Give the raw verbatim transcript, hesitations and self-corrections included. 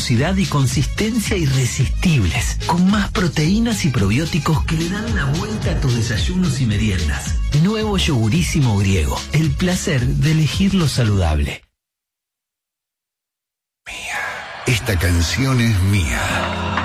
cremosidad y consistencia irresistibles, con más proteínas y probióticos que le dan una vuelta a tus desayunos y meriendas. Nuevo yogurísimo griego, el placer de elegir lo saludable. Esta canción es mía.